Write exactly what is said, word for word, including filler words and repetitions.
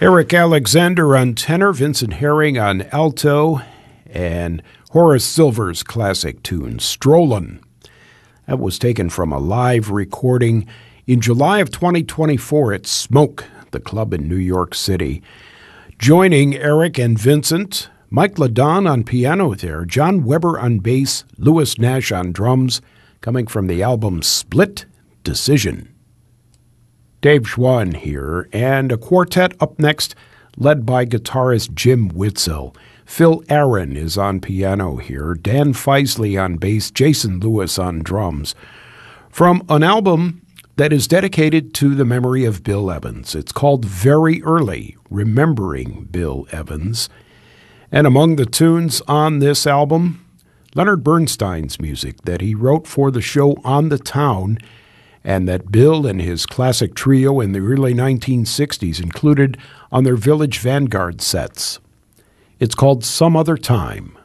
Eric Alexander on tenor, Vincent Herring on alto, and Horace Silver's classic tune, Strollin'. That was taken from a live recording in July of twenty twenty-four at Smoke, the club in New York City. Joining Eric and Vincent, Mike LaDon on piano there, John Weber on bass, Louis Nash on drums, coming from the album Split Decision. Dave Schwann here, and a quartet up next, led by guitarist Jim Witzel. Phil Aaron is on piano here, Dan Feisley on bass, Jason Lewis on drums. From an album that is dedicated to the memory of Bill Evans. It's called Very Early, Remembering Bill Evans. And among the tunes on this album, Leonard Bernstein's music that he wrote for the show On the Town, and that Bill and his classic trio in the early nineteen sixties included on their Village Vanguard sets. It's called Some Other Time.